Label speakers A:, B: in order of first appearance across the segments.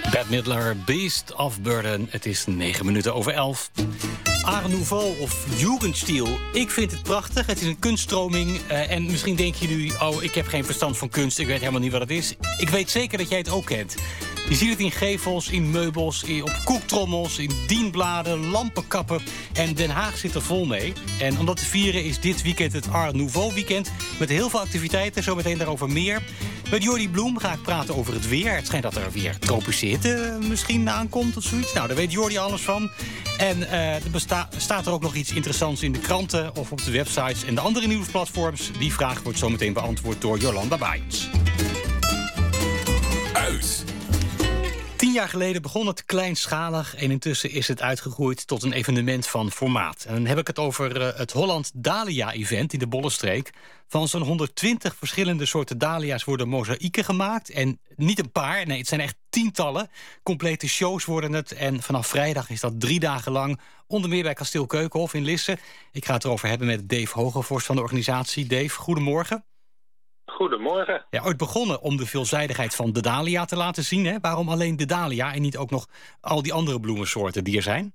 A: Bette Midler, Beast of Burden. Het is 11:09. Art Nouveau of Jugendstil. Ik vind het prachtig. Het is een kunststroming. En misschien denk je nu, ik heb geen verstand van kunst. Ik weet helemaal niet wat het is. Ik weet zeker dat jij het ook kent. Je ziet het in gevels, in meubels, op koektrommels, in dienbladen, lampenkappen. En Den Haag zit er vol mee. En om dat te vieren is dit weekend het Art Nouveau weekend. Met heel veel activiteiten, zometeen daarover meer. Met Jordi Bloem ga ik praten over het weer. Het schijnt dat er weer tropische hitte misschien aankomt of zoiets. Nou, daar weet Jordi alles van. En er staat er ook nog iets interessants in de kranten of op de websites en de andere nieuwsplatforms. Die vraag wordt zometeen beantwoord door Jolanda Baaiens.
B: Uit.
A: 10 jaar geleden begon het kleinschalig en intussen is het uitgegroeid tot een evenement van formaat. En dan heb ik het over het Holland Dahlia-event in de Bollenstreek. Van zo'n 120 verschillende soorten dahlia's worden mozaïeken gemaakt. En niet een paar, nee, het zijn echt tientallen. Complete shows worden het. En vanaf vrijdag is dat 3 dagen lang. Onder meer bij Kasteel Keukenhof in Lisse. Ik ga het erover hebben met Dave Hogevorst van de organisatie. Dave, goedemorgen.
C: Goedemorgen.
A: Ja, ooit begonnen om de veelzijdigheid van de dahlia te laten zien. Hè? Waarom alleen de dahlia en niet ook nog al die andere bloemensoorten die er zijn?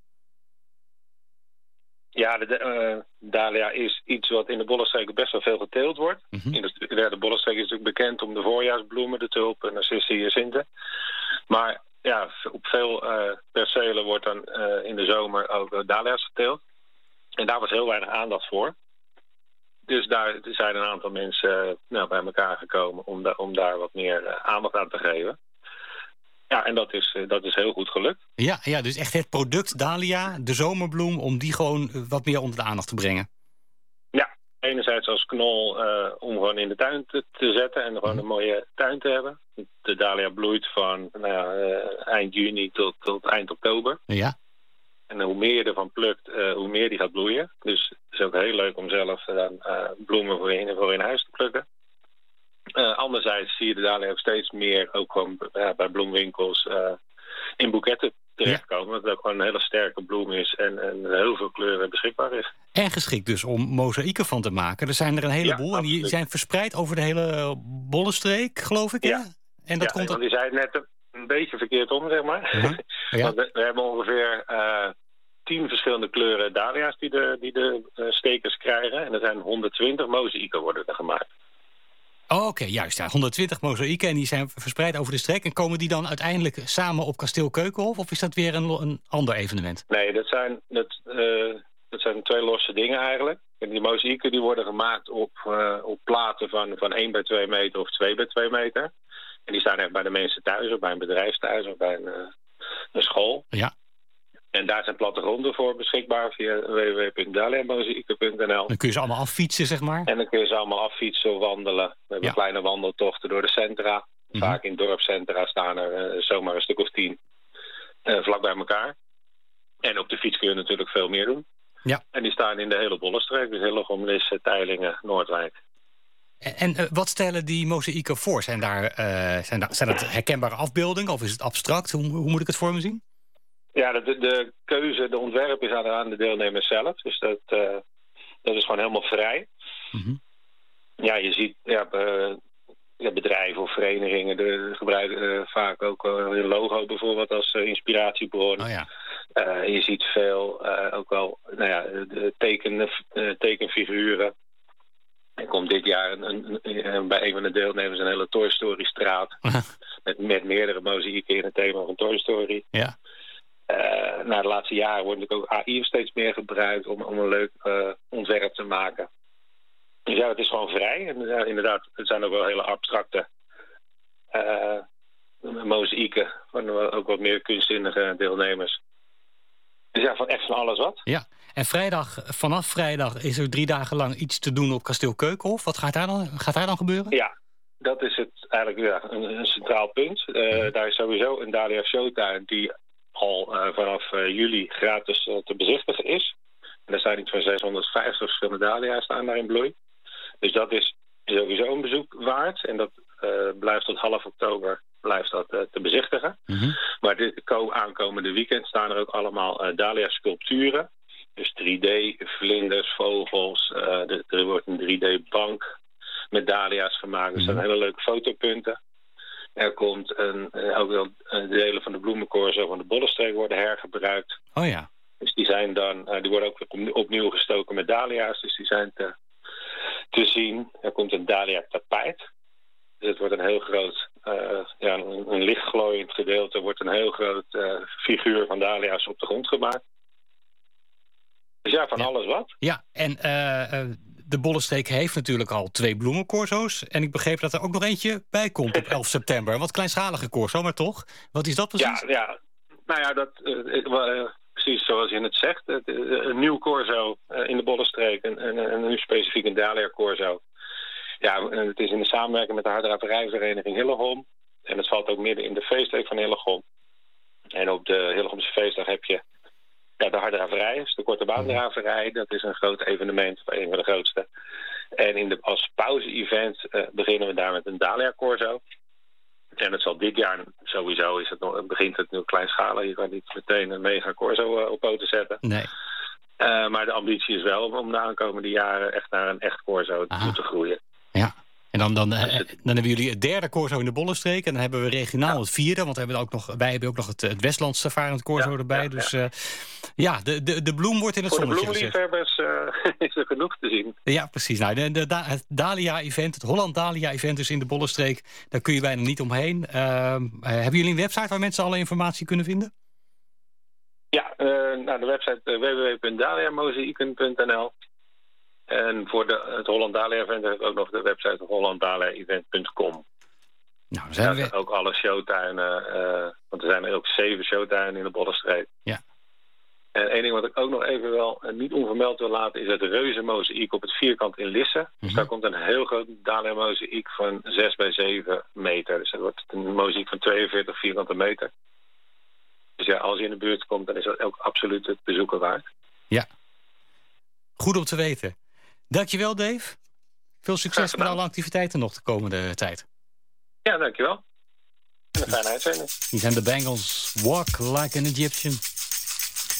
C: Ja, de dahlia is iets wat in de Bollenstreek best wel veel geteeld wordt.
A: Mm-hmm.
C: In de derde Bollenstreek is natuurlijk bekend om de voorjaarsbloemen, de tulpen, narcissen, hyacinten. Maar ja, op veel percelen wordt dan in de zomer ook dahlia's geteeld. En daar was heel weinig aandacht voor. Dus daar zijn een aantal mensen bij elkaar gekomen om daar wat meer aandacht aan te geven. Ja, en dat is heel goed gelukt.
A: Ja, dus echt het product dahlia, de zomerbloem, om die gewoon wat meer onder de aandacht te brengen.
C: Ja, enerzijds als knol om gewoon in de tuin te zetten en gewoon een mooie tuin te hebben. De dahlia bloeit van eind juni tot eind oktober.
A: Ja.
C: En hoe meer je ervan plukt, hoe meer die gaat bloeien. Dus het is ook heel leuk om zelf dan bloemen voor in huis te plukken. Anderzijds zie je de dahlia ook steeds meer ook gewoon bij bloemwinkels in boeketten terechtkomen. Dat het ook gewoon een hele sterke bloem is en heel veel kleuren beschikbaar is.
A: En geschikt dus om mozaïeken van te maken. Er zijn er een heleboel en die zijn verspreid over de hele Bollenstreek, geloof ik. Hè?
C: Ja,
A: En dat komt
C: want die zei het net een beetje verkeerd om, zeg maar.
A: Uh-huh. Ja.
C: Want we hebben ongeveer 10 verschillende kleuren dahlia's die de stekers krijgen. En er zijn 120 mozaïeken worden er gemaakt.
A: Oh, oké, juist. Ja. 120 mozaïeken en die zijn verspreid over de streek. En komen die dan uiteindelijk samen op Kasteel Keukenhof? Of is dat weer een ander evenement?
C: Nee, dat zijn 2 losse dingen eigenlijk. En die mozaïeken die worden gemaakt op platen van 1 bij 2 meter of 2 bij 2 meter. En die staan echt bij de mensen thuis of bij een bedrijf thuis of bij een school.
A: Ja.
C: En daar zijn plattegronden voor beschikbaar via www.dahliamozaïeken.nl.
A: Dan kun je ze allemaal affietsen, zeg maar.
C: En dan kun je ze allemaal affietsen of wandelen. We hebben kleine wandeltochten door de centra.
A: Mm-hmm.
C: Vaak in dorpscentra staan er zomaar een stuk of 10 vlak bij elkaar. En op de fiets kun je natuurlijk veel meer doen.
A: Ja.
C: En die staan in de hele Bollenstreek. Dus Hillegom, Lisse, Teylingen, Noordwijk.
A: En wat stellen die mozaïeken voor? Zijn dat herkenbare afbeeldingen of is het abstract? Hoe moet ik het voor me zien? Ja,
C: de keuze, de ontwerp is aan de deelnemers zelf. Dus dat is gewoon helemaal vrij.
A: Mm-hmm.
C: Ja, je ziet bedrijven of verenigingen gebruiken vaak ook een logo bijvoorbeeld als inspiratiebron.
A: Oh ja.
C: Je ziet veel ook wel de tekenfiguren. Er komt dit jaar bij een van de deelnemers een hele Toy Story straat. met meerdere mozaïeken in het thema van Toy Story.
A: Ja.
C: De laatste jaren wordt natuurlijk ook AI steeds meer gebruikt om een leuk ontwerp te maken. Dus ja, het is gewoon vrij. En inderdaad, het zijn ook wel hele abstracte mozaïeken van ook wat meer kunstzinnige deelnemers. Dus ja, van alles wat.
A: Ja, en vanaf vrijdag is er 3 dagen lang iets te doen op Kasteel Keukenhof. Wat gaat daar dan gebeuren?
C: Ja, dat is het eigenlijk een centraal punt. Daar is sowieso een Dahlia Showtuin die al vanaf juli gratis te bezichtigen is. En er staan iets van 650 verschillende dahlia's staan daar in bloei. Dus dat is sowieso een bezoek waard. En dat blijft tot half oktober te bezichtigen.
A: Mm-hmm.
C: Maar dit aankomende weekend staan er ook allemaal dahlia-sculpturen. Dus 3D-vlinders, vogels. Er wordt een 3D-bank met dahlia's gemaakt. Er staan hele leuke fotopunten. Er komt ook wel delen van de bloemencorso van de Bollenstreek worden hergebruikt.
A: Oh ja.
C: Dus die zijn dan, die worden ook opnieuw gestoken met dahlia's. Dus die zijn te zien. Er komt een dahlia tapijt. Dus het wordt een heel groot, een lichtglooiend gedeelte, wordt een heel groot figuur van dahlia's op de grond gemaakt. Dus ja, van alles wat.
A: Ja, en de Bollenstreek heeft natuurlijk al 2 bloemencorso's. En ik begreep dat er ook nog eentje bij komt op 11 september. Een wat kleinschalige corso, maar toch? Wat is dat precies?
C: Ja. Nou ja, dat precies zoals je het zegt. Een nieuw corso in de Bollenstreek. En nu specifiek een dahlia corso. Ja, het is in de samenwerking met de harddraverijvereniging Hillegom. En het valt ook midden in de feestweek van Hillegom. En op de Hillegomse feestdag heb je de harddraverij, dus de korte baandraverij. Dat is een groot evenement, een van de grootste. En als pauze-event beginnen we daar met een dahlia corso. En het zal dit jaar sowieso, begint het nu kleinschalig. Je kan niet meteen een mega corso op poten zetten.
A: Nee.
C: Maar de ambitie is wel om de aankomende jaren echt naar een echt corso toe te groeien.
A: Ja. En dan hebben jullie het 3e corso in de Bollenstreek. En dan hebben we regionaal het 4e. Want wij hebben ook nog het Westlandse varend corso erbij. Dus de bloem wordt in het zonnetje gezet.
C: Voor de bloemliefhebbers is er genoeg te zien.
A: Ja, precies. Nou, het Dahlia-event, het Holland Dahlia-event dus in de Bollenstreek. Daar kun je bijna niet omheen. Hebben jullie een website waar mensen alle informatie kunnen vinden?
C: Ja, de website www.dahliamozaïeken.nl. En voor het Holland Dahlia Event heb ik ook nog de website hollanddahliaevent.com.
A: Nou,
C: daar zijn ook alle showtuinen, want er zijn ook 7 showtuinen in de Bollenstreek.
A: Ja.
C: En één ding wat ik ook nog even wel niet onvermeld wil laten is het reuzenmozaïek op het Vierkant in Lisse. Mm-hmm. Dus daar komt een heel groot dahlia mozaïek van 6 bij 7 meter. Dus dat wordt een mozaïek van 42 vierkante meter. Dus ja, als je in de buurt komt, dan is dat ook absoluut het bezoeken waard.
A: Ja. Goed om te weten. Dankjewel, Dave. Veel succes met alle activiteiten nog de komende tijd.
C: Ja, dankjewel. En een fijne uitzending.
A: Die zijn de Bangles. Walk like an Egyptian.